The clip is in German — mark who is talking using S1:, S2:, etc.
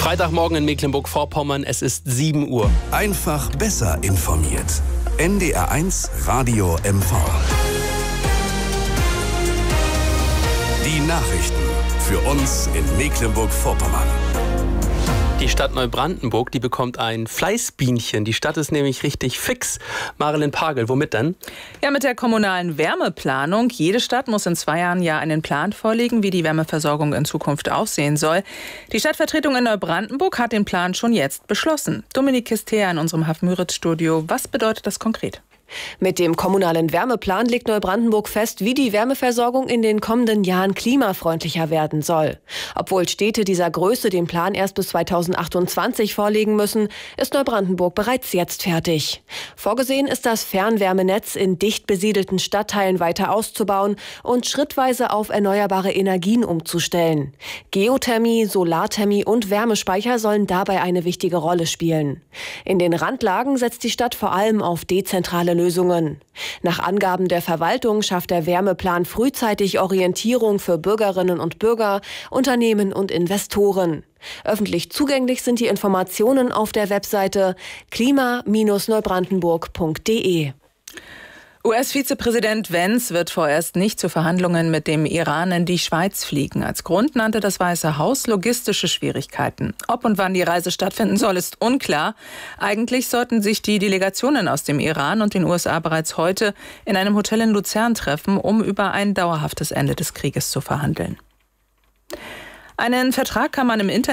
S1: Freitagmorgen in Mecklenburg-Vorpommern, es ist 7 Uhr.
S2: Einfach besser informiert. NDR1 Radio MV. Die Nachrichten für uns in Mecklenburg-Vorpommern.
S1: Die Stadt Neubrandenburg, die bekommt ein Fleißbienchen. Die Stadt ist nämlich richtig fix. Marilyn Pagel, womit denn?
S3: Ja, mit der kommunalen Wärmeplanung. Jede Stadt muss in 2 Jahren ja einen Plan vorlegen, wie die Wärmeversorgung in Zukunft aussehen soll. Die Stadtvertretung in Neubrandenburg hat den Plan schon jetzt beschlossen. Dominik Kistea in unserem Haf-Müritz-Studio. Was bedeutet das konkret?
S4: Mit dem kommunalen Wärmeplan legt Neubrandenburg fest, wie die Wärmeversorgung in den kommenden Jahren klimafreundlicher werden soll. Obwohl Städte dieser Größe den Plan erst bis 2028 vorlegen müssen, ist Neubrandenburg bereits jetzt fertig. Vorgesehen ist das Fernwärmenetz in dicht besiedelten Stadtteilen weiter auszubauen und schrittweise auf erneuerbare Energien umzustellen. Geothermie, Solarthermie und Wärmespeicher sollen dabei eine wichtige Rolle spielen. In den Randlagen setzt die Stadt vor allem auf dezentrale Lösungen. Nach Angaben der Verwaltung schafft der Wärmeplan frühzeitig Orientierung für Bürgerinnen und Bürger, Unternehmen und Investoren. Öffentlich zugänglich sind die Informationen auf der Webseite klima-neubrandenburg.de.
S3: US-Vizepräsident Vance wird vorerst nicht zu Verhandlungen mit dem Iran in die Schweiz fliegen. Als Grund nannte das Weiße Haus logistische Schwierigkeiten. Ob und wann die Reise stattfinden soll, ist unklar. Eigentlich sollten sich die Delegationen aus dem Iran und den USA bereits heute in einem Hotel in Luzern treffen, um über ein dauerhaftes Ende des Krieges zu verhandeln. Einen Vertrag kann man im Internet